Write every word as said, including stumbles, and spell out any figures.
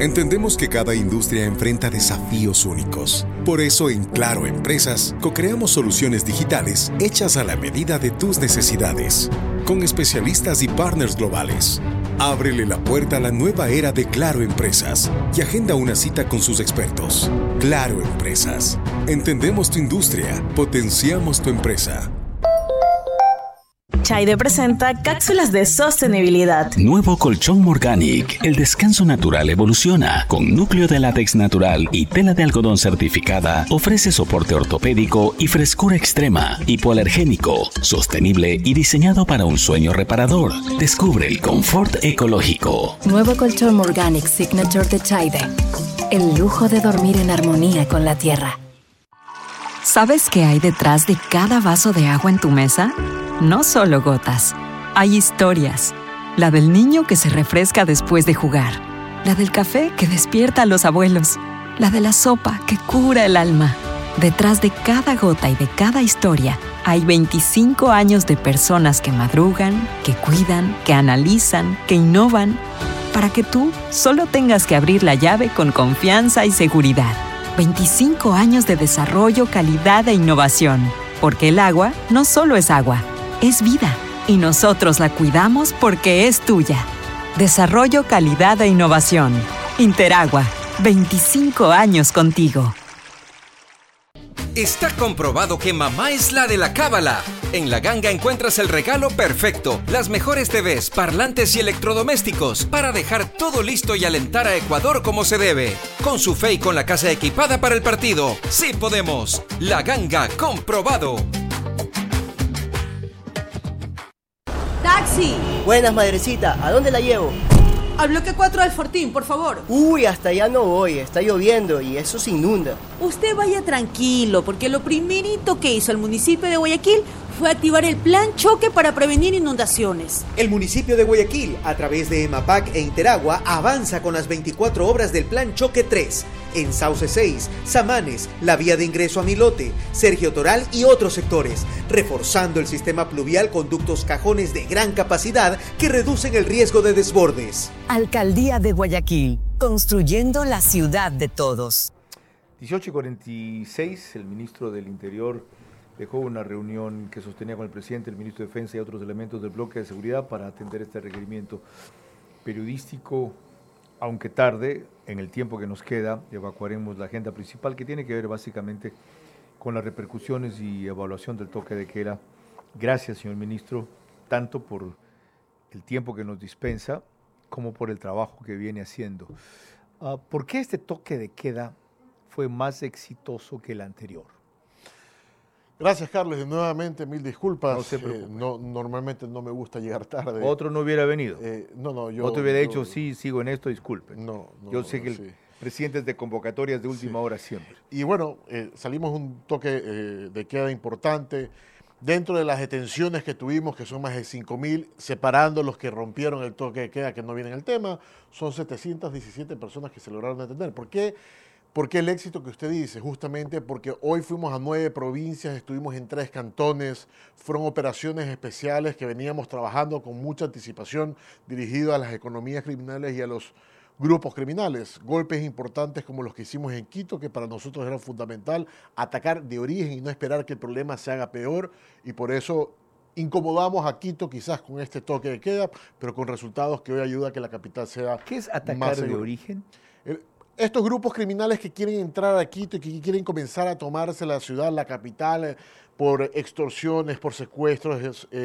Entendemos que cada industria enfrenta desafíos únicos. Por eso en Claro Empresas co-creamos soluciones digitales hechas a la medida de tus necesidades, con especialistas y partners globales. Ábrele la puerta a la nueva era de Claro Empresas y agenda una cita con sus expertos. Claro Empresas. Entendemos tu industria, potenciamos tu empresa. Chaide presenta cápsulas de sostenibilidad. Nuevo colchón Morganic. El descanso natural evoluciona. Con núcleo de látex natural y tela de algodón certificada, ofrece soporte ortopédico y frescura extrema, hipoalergénico, sostenible y diseñado para un sueño reparador. Descubre el confort ecológico. Nuevo colchón Morganic Signature de Chaide. El lujo de dormir en armonía con la tierra. ¿Sabes qué hay detrás de cada vaso de agua en tu mesa? No solo gotas. Hay historias. La del niño que se refresca después de jugar. La del café que despierta a los abuelos. La de la sopa que cura el alma. Detrás de cada gota y de cada historia hay veinticinco años de personas que madrugan, que cuidan, que analizan, que innovan, para que tú solo tengas que abrir la llave con confianza y seguridad. veinticinco años de desarrollo, calidad e innovación. Porque el agua no solo es agua, es vida. Y nosotros la cuidamos porque es tuya. Desarrollo, calidad e innovación. Interagua. veinticinco años contigo. Está comprobado que mamá es la de la cábala. En La Ganga encuentras el regalo perfecto, las mejores T Vs, parlantes y electrodomésticos para dejar todo listo y alentar a Ecuador como se debe. Con su fe y con la casa equipada para el partido. ¡Sí podemos! La Ganga, comprobado. ¡Taxi! Buenas, madrecita. ¿A dónde la llevo? Al bloque cuatro del Fortín, por favor. Uy, hasta allá no voy. Está lloviendo y eso se inunda. Usted vaya tranquilo, porque lo primerito que hizo el municipio de Guayaquil fue activar el plan choque para prevenir inundaciones. El municipio de Guayaquil, a través de EMAPAC e Interagua, avanza con las veinticuatro obras del plan choque tres. En Sauce seis, Samanes, la vía de ingreso a Milote, Sergio Toral y otros sectores, reforzando el sistema pluvial con ductos cajones de gran capacidad que reducen el riesgo de desbordes. Alcaldía de Guayaquil, construyendo la ciudad de todos. dieciocho y cuarenta y seis, el ministro del Interior dejó una reunión que sostenía con el presidente, el ministro de Defensa y otros elementos del bloque de seguridad para atender este requerimiento periodístico. Aunque tarde, en el tiempo que nos queda, evacuaremos la agenda principal que tiene que ver básicamente con las repercusiones y evaluación del toque de queda. Gracias, señor ministro, tanto por el tiempo que nos dispensa como por el trabajo que viene haciendo. Uh, ¿Por qué este toque de queda fue más exitoso que el anterior? Gracias, Carlos, y nuevamente mil disculpas. No se preocupe. Eh, no, normalmente no me gusta llegar tarde. Otro no hubiera venido. Eh, no, no, yo... Otro hubiera yo, dicho, sí, sigo en esto, disculpe. No, no. Yo sé que el sí. presidente es de convocatorias de última sí. hora siempre. Y bueno, eh, salimos un toque eh, de queda importante. Dentro de las detenciones que tuvimos, que son más de cinco mil, separando los que rompieron el toque de queda, que no vienen al tema, son setecientas diecisiete personas que se lograron detener. ¿Por qué? ¿Por qué el éxito que usted dice? Justamente porque hoy fuimos a nueve provincias, estuvimos en tres cantones, fueron operaciones especiales que veníamos trabajando con mucha anticipación dirigido a las economías criminales y a los grupos criminales. Golpes importantes como los que hicimos en Quito, que para nosotros era fundamental, atacar de origen y no esperar que el problema se haga peor, y por eso incomodamos a Quito quizás con este toque de queda, pero con resultados que hoy ayuda a que la capital sea ¿Qué es atacar más de segura. origen? El, Estos grupos criminales que quieren entrar a Quito y que quieren comenzar a tomarse la ciudad, la capital, por extorsiones, por secuestros, eh,